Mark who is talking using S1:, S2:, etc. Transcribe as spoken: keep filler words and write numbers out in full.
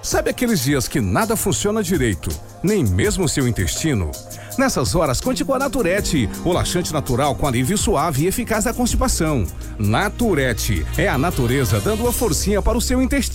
S1: Sabe aqueles dias que nada funciona direito, nem mesmo o seu intestino? Nessas horas, conte com a Naturete, o laxante natural com alívio suave e eficaz da constipação. Naturete é a natureza dando uma forcinha para o seu intestino.